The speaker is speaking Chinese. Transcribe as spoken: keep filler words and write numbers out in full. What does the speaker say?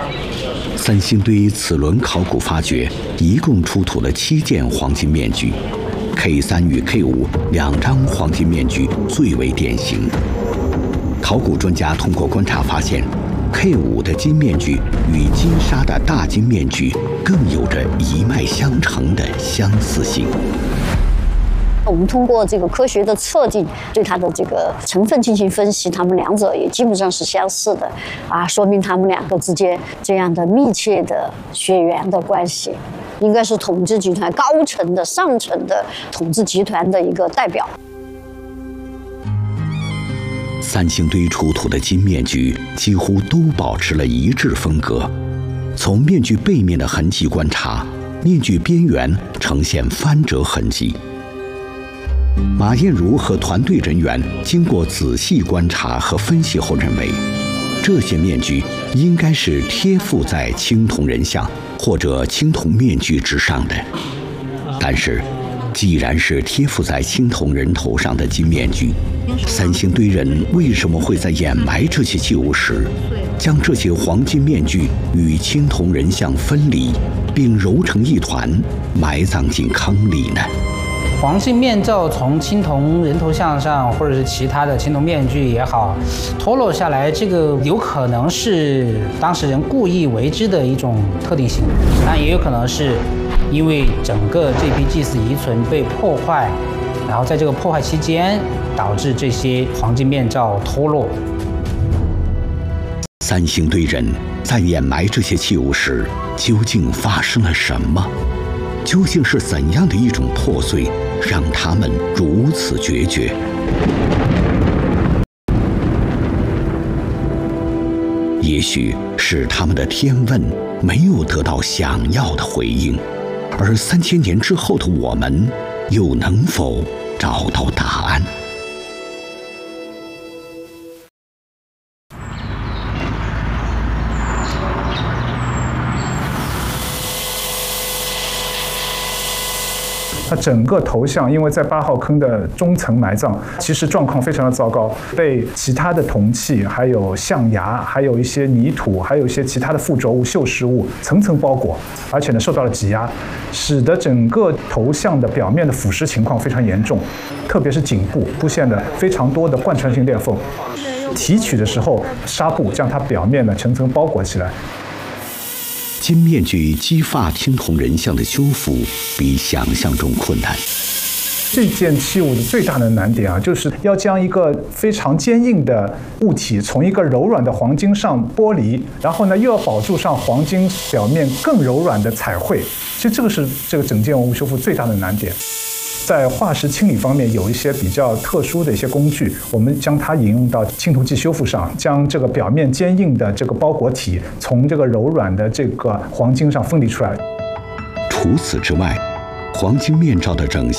三星堆此轮考古发掘一共出土了七件黄金面具 ，K 三与 K 五两张黄金面具最为典型。考古专家通过观察发现 ，K 五的金面具与金沙的大金面具更有着一脉相承的相似性。 我们通过这个科学的测定，对它的这个成分进行分析，它们两者也基本上是相似的，啊，说明它们两个之间这样的密切的血缘的关系，应该是统治集团高层的上层的统治集团的一个代表。 三星堆出土的金面具几乎都保持了一致风格，从面具背面的痕迹观察，面具边缘呈现翻折痕迹。 马艳茹和团队人员经过仔细观察和分析后认为，这些面具应该是贴附在青铜人像或者青铜面具之上的。但是，既然是贴附在青铜人头上的金面具，三星堆人为什么会在掩埋这些器物时，将这些黄金面具与青铜人像分离，并揉成一团，埋葬进坑里呢？ 黄金面罩从青铜人头像上，或者是其他的青铜面具也好，脱落下来，这个有可能是当事人故意为之的一种特定行为，但也有可能是因为整个这批祭祀遗存被破坏，然后在这个破坏期间导致这些黄金面罩脱落。 三星堆人在掩埋这些器物时，究竟发生了什么？ 究竟是怎样的一种破碎，让他们如此决绝？也许是他们的天问没有得到想要的回应，而三千年之后的我们，又能否找到答案？ 它整个头像，因为在八号坑的中层埋葬，其实状况非常的糟糕，被其他的铜器、还有象牙、还有一些泥土、还有一些其他的附着物、锈蚀物层层包裹，而且呢受到了挤压，使得整个头像的表面的腐蚀情况非常严重，特别是颈部出现了非常多的贯穿性裂缝。提取的时候，纱布将它表面呢层层包裹起来。 金面具姬发青铜人像的修复比想象中困难。 这件器物的最大的难点啊，就是要将一个非常坚硬的物体从一个柔软的黄金上剥离，然后呢又要保住上黄金表面更柔软的彩绘。其实这个是这个整件文物修复最大的难点。 在化石清理方面，有一些比较特殊的一些工具，我们将它引用到青铜器修复上，将这个表面坚硬的这个包裹体从这个柔软的这个黄金上分离出来。 除此之外，黄金面罩的整